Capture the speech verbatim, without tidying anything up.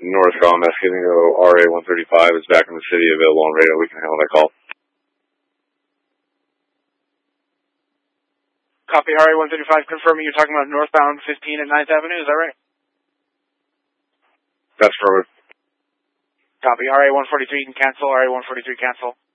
Northcom, Escondido, R A one thirty-five is back in the city, available on radio. We can handle that call. Copy, R A one thirty-five, confirming you're talking about northbound fifteen at ninth Avenue, is that right? That's for Copy, R A one forty-three, you can cancel, R A one forty-three, cancel.